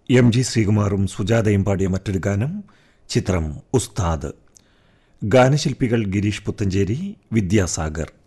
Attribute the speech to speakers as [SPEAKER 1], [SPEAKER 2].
[SPEAKER 1] M G ശ്രീകുമാറും സുജാതയും പാടിയ മറ്റൊരു ഗാനം. ചിത്രം ഉസ്താദ്. ഗാനശില്പികൾ ഗിരീഷ് പുത്തഞ്ചേരി, വിദ്യാസാഗർ.